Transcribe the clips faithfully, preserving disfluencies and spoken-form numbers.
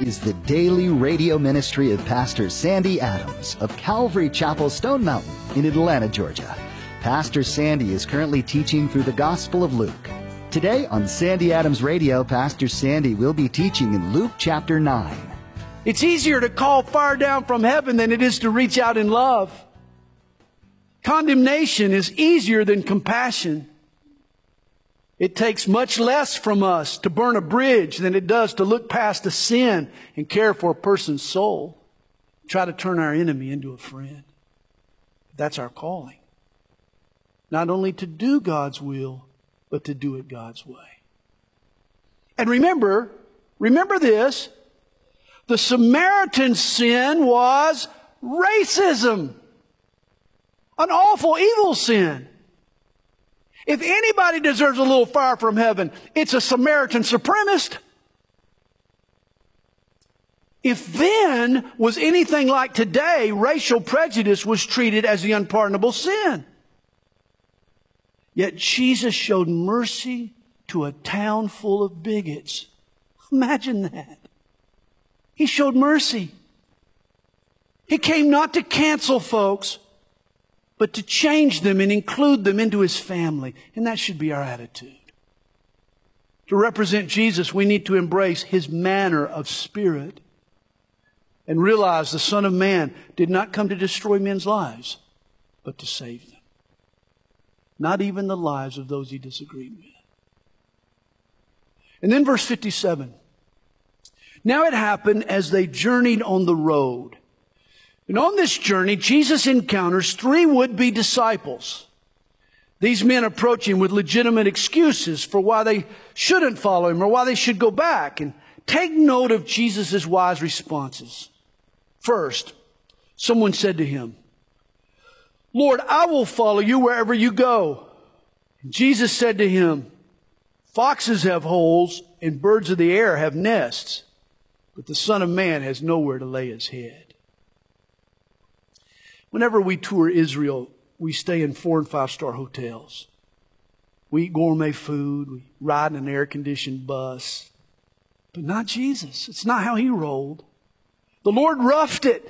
is the daily radio ministry of Pastor Sandy Adams of Calvary Chapel, Stone Mountain in Atlanta, Georgia. Pastor Sandy is currently teaching through the Gospel of Luke. Today on Sandy Adams Radio, Pastor Sandy will be teaching in Luke chapter nine. It's easier to call fire down from heaven than it is to reach out in love. Condemnation is easier than compassion. It takes much less from us to burn a bridge than it does to look past a sin and care for a person's soul. Try to turn our enemy into a friend. That's our calling. Not only to do God's will, but to do it God's way. And remember, remember this, the Samaritan sin was racism. An awful, evil sin. If anybody deserves a little fire from heaven, it's a Samaritan supremacist. If then was anything like today, racial prejudice was treated as the unpardonable sin. Yet Jesus showed mercy to a town full of bigots. Imagine that. He showed mercy. He came not to cancel folks, but to change them and include them into His family. And that should be our attitude. To represent Jesus, we need to embrace His manner of spirit and realize the Son of Man did not come to destroy men's lives, but to save them. Not even the lives of those He disagreed with. And then verse fifty-seven. Now it happened as they journeyed on the road. And on this journey, Jesus encounters three would-be disciples. These men approach Him with legitimate excuses for why they shouldn't follow Him or why they should go back. And take note of Jesus' wise responses. First, someone said to Him, Lord, I will follow you wherever you go. And Jesus said to him, foxes have holes and birds of the air have nests, but the Son of Man has nowhere to lay His head. Whenever we tour Israel, we stay in four and five star hotels. We eat gourmet food. We ride in an air-conditioned bus. But not Jesus. It's not how He rolled. The Lord roughed it.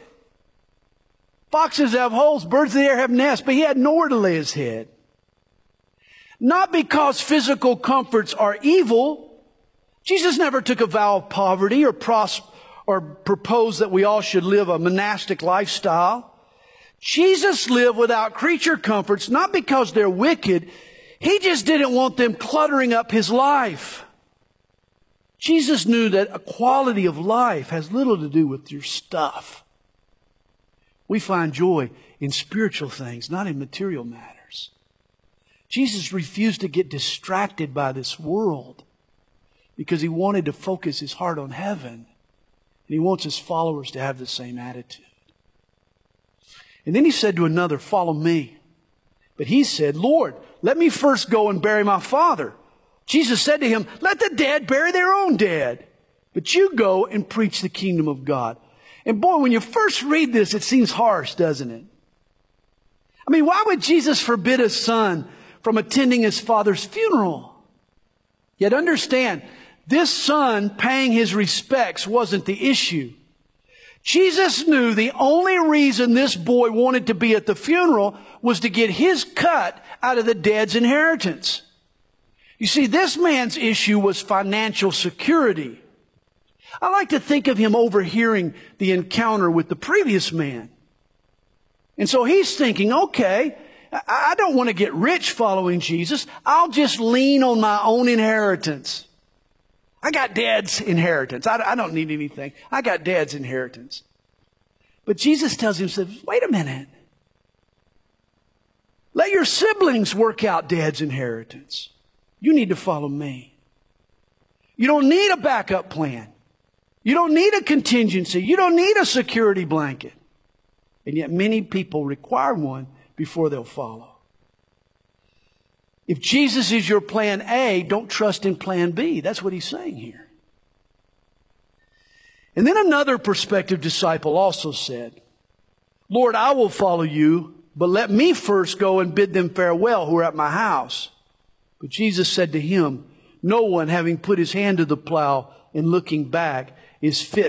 Foxes have holes, birds of the air have nests, but He had nowhere to lay His head. Not because physical comforts are evil. Jesus never took a vow of poverty or, pros- or proposed that we all should live a monastic lifestyle. Jesus lived without creature comforts, not because they're wicked. He just didn't want them cluttering up His life. Jesus knew that a quality of life has little to do with your stuff. We find joy in spiritual things, not in material matters. Jesus refused to get distracted by this world because He wanted to focus His heart on heaven. And He wants His followers to have the same attitude. And then He said to another, follow me. But he said, Lord, let me first go and bury my father. Jesus said to him, let the dead bury their own dead. But you go and preach the kingdom of God. And boy, when you first read this, it seems harsh, doesn't it? I mean, why would Jesus forbid His Son from attending His Father's funeral? Yet understand, this son paying his respects wasn't the issue. Jesus knew the only reason this boy wanted to be at the funeral was to get his cut out of the dead's inheritance. You see, this man's issue was financial security. I like to think of him overhearing the encounter with the previous man. And so he's thinking, okay, I don't want to get rich following Jesus. I'll just lean on my own inheritance. I got Dad's inheritance. I, I don't need anything. I got Dad's inheritance. But Jesus tells him, says, wait a minute. Let your siblings work out Dad's inheritance. You need to follow me. You don't need a backup plan. You don't need a contingency. You don't need a security blanket. And yet many people require one before they'll follow. If Jesus is your plan A, don't trust in plan B. That's what He's saying here. And then another prospective disciple also said, Lord, I will follow you, but let me first go and bid them farewell who are at my house. But Jesus said to him, no one having put his hand to the plow and looking back is fit